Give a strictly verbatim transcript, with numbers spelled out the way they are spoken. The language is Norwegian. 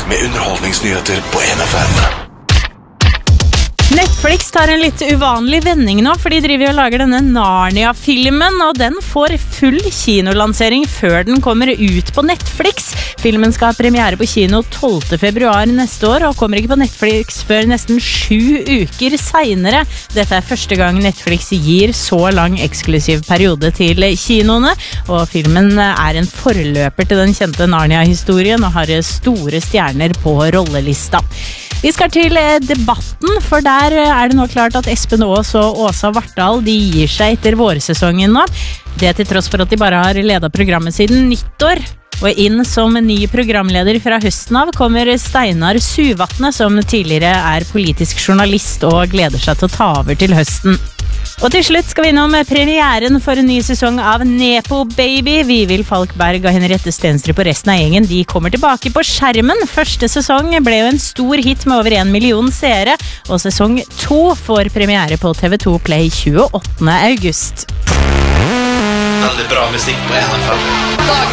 med underholdningsnyheter på N F M. Netflix tar en litt uvanlig vending nå, for de driver og lager denne Narnia-filmen, og den får full kinolansering før den kommer ut på Netflix. Filmen skal ha premiere på kino tolvte februar neste år, og kommer ikke på Netflix før nesten sju uker senere. Dette er første gang Netflix gir så lang eksklusiv periode til kinoene, og filmen er en forløper til den kjente Narnia-historien, og har store stjerner på rollelista. Vi skal til debatten, for der er det nå klart at Espen Aas og Åsa Vartdal de gir seg etter vårsesongen nå. Det til tross for at de bare har ledet programmet siden nyttår. Og inn som ny programleder fra høsten av kommer Steinar Suvatne, som tidligere er politisk journalist og gleder seg til å ta over til høsten. Og til slutt skal vi innom premieren for en ny sesong av Nepo Baby. Vivild Falkberg og Henriette Stenstrup og resten av gjengen de kommer tilbake på skjermen. Første sesong ble jo en stor hit med over en million seere, og sesong to får premiere på T V to Play tjueåttende august. Veldig bra musikk på N F M.